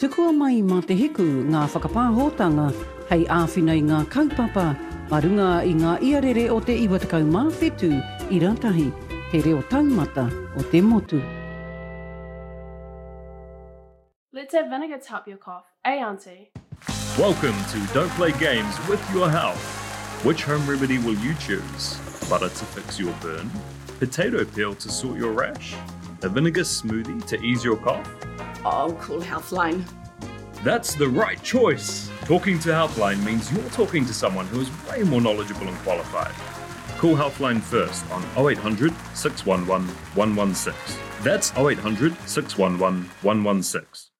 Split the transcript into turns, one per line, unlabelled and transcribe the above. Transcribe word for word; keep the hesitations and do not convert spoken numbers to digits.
Te kua mai mā te heku ngā whakapāhotanga hei āwhina i ngā kaupapa, marunga i ngā iarere o te iwatakau mawhetu i ratahi, he reo taumata o te motu.
Let's have vinegar to help your cough, eh, Auntie?
Welcome to Don't Play Games with Your Health. Which home remedy will you choose? Butter to fix your burn? Potato peel to sort your rash? A vinegar smoothie to ease your cough?
Oh, call Healthline.
That's the right choice. Talking to Healthline means you're talking to someone who is way more knowledgeable and qualified. Call Healthline first on oh eight hundred, six one one, one one six. That's oh eight hundred, six one one, one one six.